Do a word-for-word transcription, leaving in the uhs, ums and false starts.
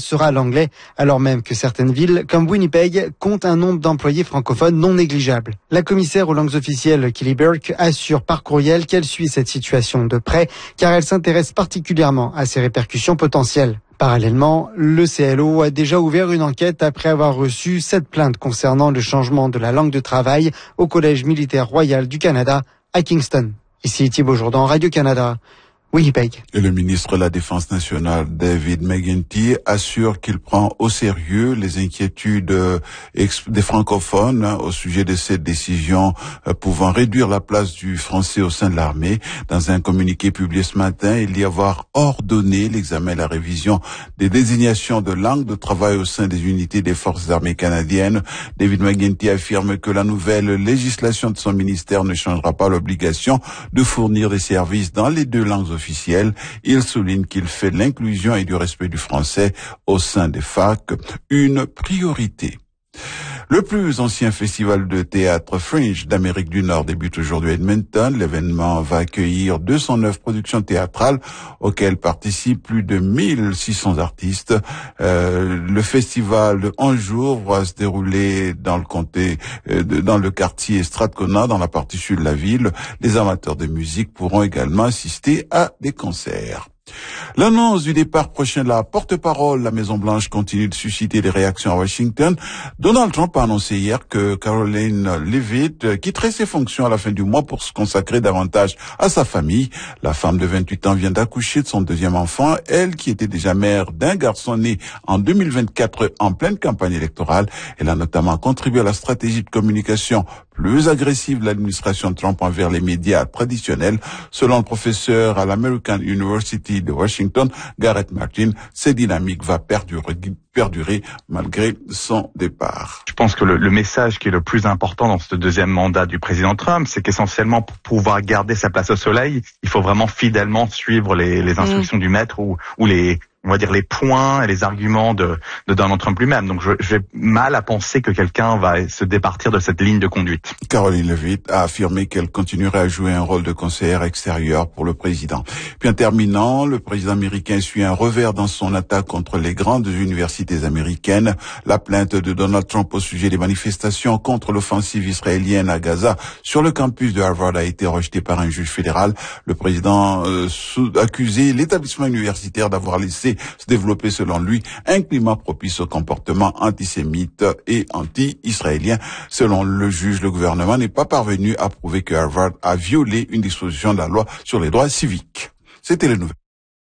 sera l'anglais, alors même que certaines villes, comme Winnipeg, comptent un nombre d'employés francophones non négligeable. La commissaire aux langues officielles, Kelly Burke, assure par courriel qu'elle suit cette situation de près, car elle s'intéresse particulièrement à ses répercussions potentielles. Parallèlement, le C L O a déjà ouvert une enquête après avoir reçu sept plaintes concernant le changement de la langue de travail au Collège militaire royal du Canada à Kingston. Ici Thibaut Jourdan, Radio-Canada, Winnipeg. Et le ministre de la Défense nationale, David McGuinty, assure qu'il prend au sérieux les inquiétudes des francophones au sujet de cette décision pouvant réduire la place du français au sein de l'armée. Dans un communiqué publié ce matin, il y avoir ordonné l'examen et la révision des désignations de langue de travail au sein des unités des forces armées canadiennes. David McGuinty affirme que la nouvelle législation de son ministère ne changera pas l'obligation de fournir des services dans les deux langues officielle. Il souligne qu'il fait de l'inclusion et du respect du français au sein des facs une priorité. Le plus ancien festival de théâtre Fringe d'Amérique du Nord débute aujourd'hui à Edmonton. L'événement va accueillir deux cent neuf productions théâtrales auxquelles participent plus de mille six cents artistes. Euh, le festival de onze jours va se dérouler dans le comté, euh, de, dans le quartier Strathcona, dans la partie sud de la ville. Les amateurs de musique pourront également assister à des concerts. L'annonce du départ prochain de la porte-parole de la Maison-Blanche continue de susciter des réactions à Washington. Donald Trump a annoncé hier que Karoline Leavitt quitterait ses fonctions à la fin du mois pour se consacrer davantage à sa famille. La femme de vingt-huit ans vient d'accoucher de son deuxième enfant, elle qui était déjà mère d'un garçon né en deux mille vingt-quatre en pleine campagne électorale. Elle a notamment contribué à la stratégie de communication plus agressive de l'administration Trump envers les médias traditionnels. Selon le professeur à l'American University de Washington, Garrett Martin, cette dynamique va perdurer, perdurer malgré son départ. Je pense que le, le message qui est le plus important dans ce deuxième mandat du président Trump, c'est qu'essentiellement pour pouvoir garder sa place au soleil, il faut vraiment fidèlement suivre les, les instructions mmh. du maître ou, ou les on va dire les points et les arguments de, de Donald Trump lui-même. Donc je, j'ai mal à penser que quelqu'un va se départir de cette ligne de conduite. Caroline Leavitt a affirmé qu'elle continuerait à jouer un rôle de conseillère extérieure pour le président. Puis en terminant, le président américain suit un revers dans son attaque contre les grandes universités américaines. La plainte de Donald Trump au sujet des manifestations contre l'offensive israélienne à Gaza sur le campus de Harvard a été rejetée par un juge fédéral. Le président euh, a accusé l'établissement universitaire d'avoir laissé se développer, selon lui, un climat propice au comportement antisémite et anti-israélien. Selon le juge, le gouvernement n'est pas parvenu à prouver que Harvard a violé une disposition de la loi sur les droits civiques. C'était les nouvelles.